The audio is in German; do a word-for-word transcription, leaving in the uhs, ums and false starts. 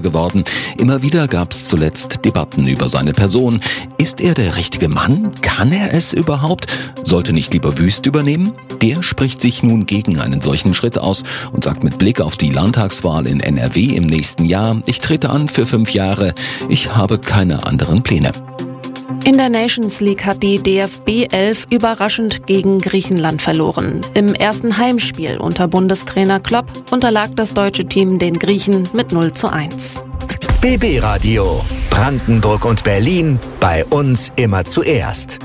geworden. Immer wieder gab es zuletzt Debatten über seine Person. Ist er der richtige Mann? Kann er es überhaupt? Sollte nicht lieber Wüst übernehmen? Der spricht sich nun gegen einen solchen Schritt aus und sagt mit Blick auf die Landtagswahl in N R W im nächsten Jahr: Ich trete an für fünf Jahre. Ich habe keine anderen Pläne. In der Nations League hat die D F B elf überraschend gegen Griechenland verloren. Im ersten Heimspiel unter Bundestrainer Klopp unterlag das deutsche Team den Griechen mit null zu eins. B B Radio. Brandenburg und Berlin. Bei uns immer zuerst.